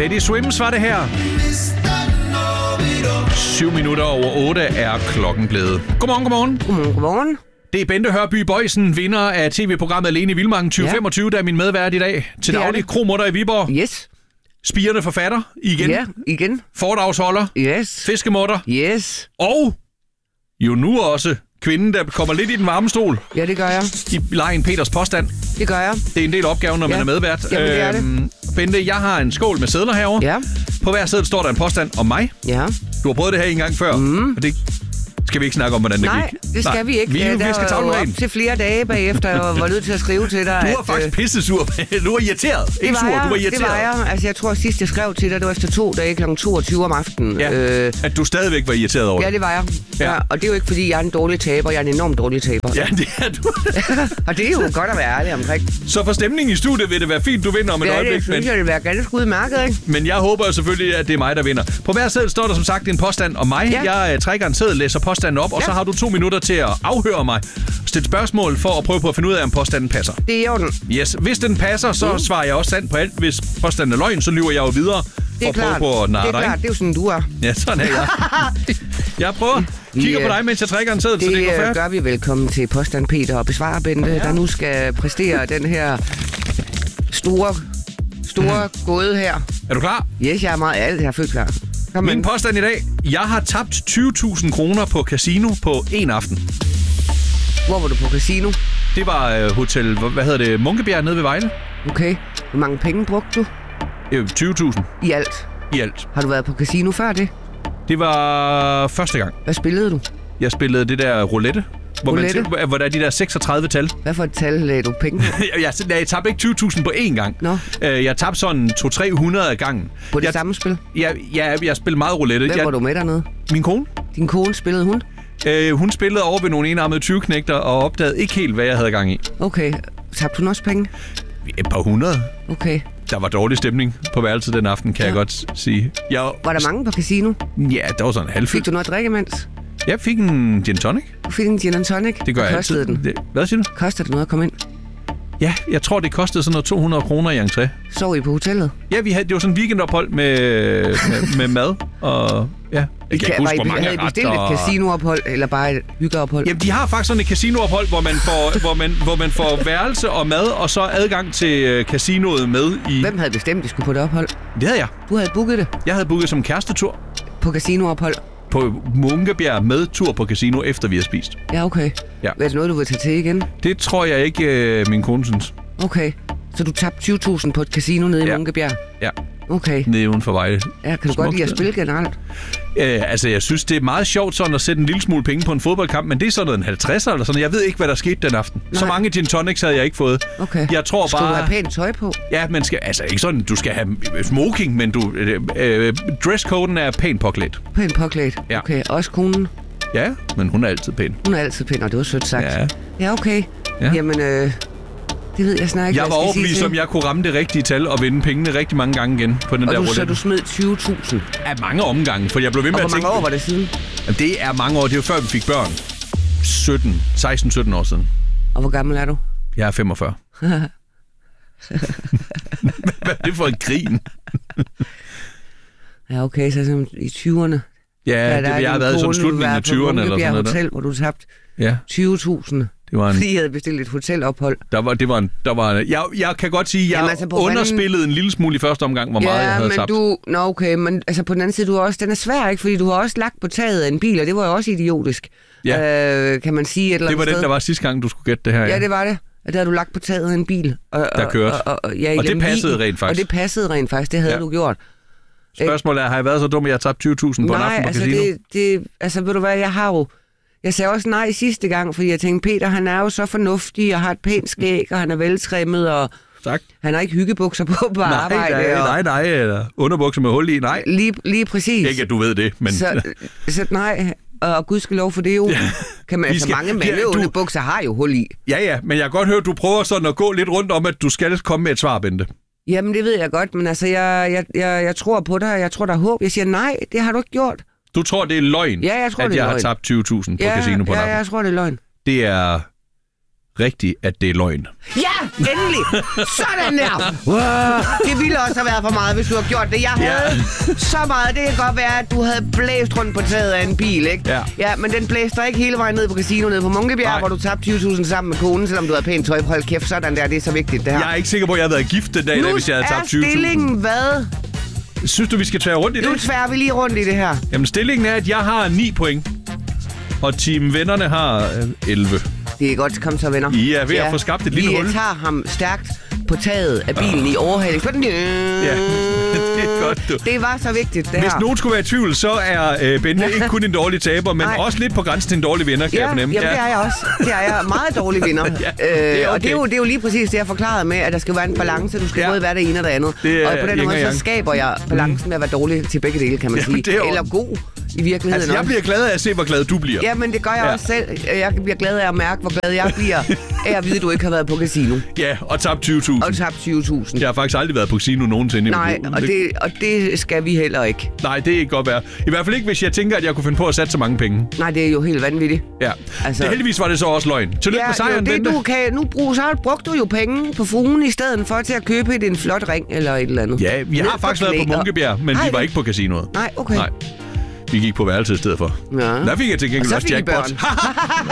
Teddy Swims var det her. 7 minutter over 8 er klokken blevet. Godmorgen. Godmorgen. Det er Bente Hørby Boysen, vinder af tv-programmet Alene i Vildmarken 2025, der er min medvært i dag. Til daglig kromutter i Viborg. Yes. Spirende forfatter igen. Ja, igen. Foredragsholder. Yes. Fiskemutter. Yes. Og jo nu også kvinden, der kommer lidt i den varme stol. Ja, det gør jeg. I lejen Peters påstand. Det gør jeg. Det er en del opgave, når man er medvært. Jamen, det er det. Bente, jeg har en skål med sedler herovre. Ja. På hver seddel står der en påstand om mig. Ja. Du har prøvet det her en gang før. Og det skal vi ikke snakke om, hvordan det gik. Nej, det skal vi ikke. Vi skal tavlen op til flere dage bagefter, og var nødt til at skrive til dig. Du var faktisk pissesur. Du var irriteret. Ikke sur, du var irriteret. Det var jeg. Altså, jeg tror sidst, jeg skrev til dig, det var efter 2 dage kl. 22 om aftenen. Ja, at du stadigvæk var irriteret over det. Ja, det var jeg. Ja. Og det er jo ikke, fordi jeg er en dårlig taber. Jeg er en enormt dårlig taber. Ja, det er du. Og det er jo godt at være ærlig omkring. Så for stemningen i studiet vil det være fint, du vinder om et øjeblik. Det synes jeg, det vil være ganske udmærket, ikke? Men jeg håber jo selvfølgelig, at det er mig, der vinder. På hver seddel står der som sagt en påstand om mig. Ja. Jeg trækker en seddel, læser påstanden op, og så har du 2 minutter til at afhøre mig. Stille spørgsmål for at prøve på at finde ud af, om påstanden passer. Det er i orden. Yes. Hvis den passer, så svarer jeg også sandt på alt. Hvis påstanden er løgn, så lyver jeg jo videre. Det er klart. På det er klart. Det er jo sådan, du er. Ja, sådan er jeg. Jeg prøver. Kigger på dig, mens jeg trækker en seddel, så det går færdigt. Det gør vi. Velkommen til påstand Peter og besvarer Bente, der nu skal præstere den her store gåde her. Er du klar? Yes, jeg er meget alt. Jeg er fuldt klar. Min påstand i dag. Jeg har tabt 20.000 kroner på casino på en aften. Hvor var du på casino? Det var hotel, Munkebjerg nede ved Vejle. Okay. Hvor mange penge brugte du? 20.000. I alt? I alt. Har du været på casino før det? Det var første gang. Hvad spillede du? Jeg spillede det der roulette. Hvor der er de der 36 tal. Hvad for et tal lagde du penge på? Jeg tabte ikke 20.000 på én gang. Nå. Jeg tabte sådan 200-300 af gangen. På det samme spil? Jeg spillede meget roulette. Hvem var du med dernede? Min kone. Din kone, spillede hun? Hun spillede over ved nogle enarmede 20-knægter og opdagede ikke helt, hvad jeg havde gang i. Okay. Tabte hun også penge? Et par hundrede. Okay. Der var dårlig stemning på værelset den aften, kan jeg godt sige. Var der mange på casino? Ja, der var sådan en halvfyldt. Fik du noget at drikke imens? Jeg fik en gin tonic. Du fik en gin tonic? Det gør jeg altid. Den? Hvad siger du? Kostede det noget at komme ind? Ja, jeg tror, det kostede sådan noget 200 kroner i entré. Sov I på hotellet? Ja, det var sådan en weekendophold med mad og ja. Jeg kan ikke huske, hvor mange retter. Bestilt et casinoophold eller bare et hyggeophold? Jamen, de har faktisk sådan et casinoophold, hvor man får værelse og mad og så adgang til casinoet med i. Hvem havde bestemt, at de skulle på det ophold? Det havde jeg. Du havde booket det? Jeg havde booket som kærestetur. På casinoophold? På Munkebjerg med tur på casino, efter vi har spist. Ja, okay. Ja. Er det noget, du vil tage til igen? Det tror jeg ikke, min kone synes. Okay. Så du tabte 20.000 på et casino nede i Munkebjerg? Ja. Okay. Nede uden for Vejle. Ja, kan du godt lide at spille generelt? Altså, jeg synes, det er meget sjovt sådan at sætte en lille smule penge på en fodboldkamp, men det er sådan noget en 50'er eller sådan. Jeg ved ikke, hvad der skete den aften. Nej. Så mange gin tonics havde jeg ikke fået. Okay. Jeg tror skal du have pænt tøj på? Ja, man skal, altså ikke sådan, du skal have smoking, men dresscoden er pænt påklædt. Pænt påklædt? Ja. Okay, også konen? Ja, men hun er altid pæn. Hun er altid pæn, og det var sødt sagt. Ja. Ja, okay. Ja. Jamen, det ved jeg snart ikke. Jeg var overbevist om, jeg kunne ramme det rigtige tal og vinde pengene rigtig mange gange igen på den der roulette. Så du smed 20.000? Af mange omgange, for jeg blev ved med at tænke. Og hvor mange år var det siden? Jamen, det er mange år. Det var før vi fik børn. 16-17 år siden. Og hvor gammel er du? Jeg er 45. Hvad er det for en grin? Ja, okay, så i 20'erne. Ja, jeg har været i sådan slutningen af 20'erne eller sådan noget. Hotel, hvor du tabte 20.000. Fordi jeg havde bestilt et hotelophold. Jeg kan godt sige, at jeg underspillede en lille smule i første omgang, hvor meget jeg havde tabt. Okay, men altså på den anden side, den er svær, ikke? Fordi du har også lagt på taget af en bil, og det var jo også idiotisk. Ja. Kan man sige et eller andet Det var den, der var sidste gang, du skulle gætte det her. Ja, det var det. Der havde du lagt på taget af en bil. Der kørte. Og det passede rent faktisk. Og det passede rent faktisk, det havde du gjort. Spørgsmålet er, har jeg været så dum, at jeg har tabt 20.000 på en aften på casino? Nej, ved du hvad, jeg sagde også nej sidste gang, fordi jeg tænkte, Peter, han er jo så fornuftig, og har et pænt skæg, og han er veltrimmet, og tak. Han har ikke hyggebukser på arbejde. Nej, eller underbukser med hul i, nej. Lige præcis. Ikke, at du ved det, men. Så nej, og gudskelov for det jo. Kan man, mange mandeuldebukser har jo hul i. Ja, men jeg kan godt høre, at du prøver sådan at gå lidt rundt om, at du skal komme med et svar, Bente. Jamen, det ved jeg godt, men altså, jeg tror på dig, jeg tror, der er håb. Jeg siger nej, det har du ikke gjort. Du tror, det er løgn, ja, jeg tror, at jeg har tabt 20.000 på casino på en aften? Ja, jeg tror, det er løgn. Det er rigtigt, at det er løgn? Ja, endelig! Sådan der! Wow. Det ville også have været for meget, hvis du havde gjort det. Jeg havde så meget. Det kan godt være, at du havde blæst rundt på taget af en bil, ikke? Ja, men den blæste ikke hele vejen ned på casino, nede på Munkebjerg, hvor du tabte 20.000 sammen med konen, selvom du havde pænt tøj. Hold kæft, sådan der. Det er så vigtigt, det her. Jeg er ikke sikker på, at jeg havde været gift den dag, hvis jeg havde tabt 20.000. Nu er stillingen hvad? Synes du, vi skal tvære rundt i det? Nu tværer vi lige rundt i det her. Jamen, stillingen er, at jeg har 9 point, og Team Vennerne har 11. Det er godt, kom så, venner. I er ved at få skabt et lille hul. Vi tager ham stærkt på taget af bilen i overhaling. Ja, det er godt, du. Det var så vigtigt, det her. Hvis nogen skulle være i tvivl, så er Bente ikke kun en dårlig taber, men også lidt på grænsen til en dårlig vinder, kan jeg fornemme. Jamen, det er jeg også. Det er jeg. Meget dårlig vinder. Okay. Og det er jo lige præcis det, jeg forklarede med, at der skal være en balance. Du skal både være det ene og det andet. Og på den måde, så skaber jeg balancen med at være dårlig til begge dele, kan man sige. Eller god i virkeligheden. Altså, jeg bliver glad af at se, hvor glad du bliver. Ja, men det gør jeg også selv. Jeg bliver glad af at mærke, hvor glad jeg bliver af at vide, at du ikke har været på casino. Ja, og tabt 20.000. Og tabt 20.000. Jeg har faktisk aldrig været på casino nogensinde. Nej, og det skal vi heller ikke. Nej, det er godt være. I hvert fald ikke, hvis jeg tænker, at jeg kunne finde på at satse så mange penge. Nej, det er jo helt vanvittigt. Ja. Altså, heldigvis var det så også løgn. Tillykke med sejren, Bente. Så brugte du jo penge på fruen i stedet for til at købe en flot ring eller et eller andet. Ja, vi har faktisk været på Munkebjerg, men vi var ikke på casinoet. Nej, okay. Nej. Vi gik på værelse i stedet for. Ja. Der fik jeg til gengæld også jackpot.